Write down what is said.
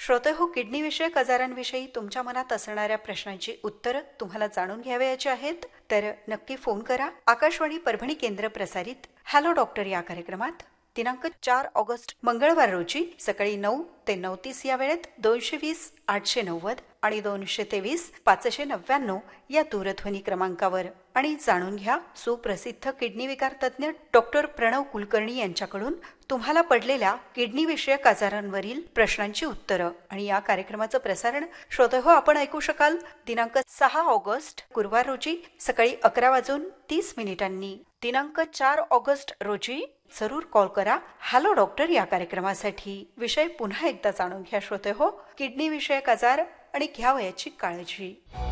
श्रोते हो, किडनी विषयक आजारांविषयी तुमच्या मनात असणाऱ्या प्रश्नांची उत्तरं तुम्हाला जाणून घ्यावयाची आहेत तर नक्की फोन करा. आकाशवाणी परभणी केंद्र प्रसारित हॅलो डॉक्टर या कार्यक्रमात दिनांक 4 ऑगस्ट मंगळवार रोजी सकाळी 9 ते 9:30 या वेळेत 220-890 आणि 223-599 या दूरध्वनी क्रमांकावर. आणि जाणून घ्या सुप्रसिद्ध किडनी विकार तज्ज्ञ डॉक्टर प्रणव कुलकर्णी यांच्याकडून तुम्हाला पडलेल्या किडनी विषयक आजारांवरील प्रश्नांची उत्तरं. आणि या कार्यक्रमाचं प्रसारण श्रोते हो आपण ऐकू शकाल दिनांक 6 ऑगस्ट गुरुवार रोजी सकाळी 11:30 दिनांक 4 ऑगस्ट रोजी जरूर कॉल करा हॅलो डॉक्टर या कार्यक्रमासाठी. विषय पुन्हा एकदा जाणून घ्या श्रोते हो, किडनी विषयक आजार आणि घ्यावयाची काळजी.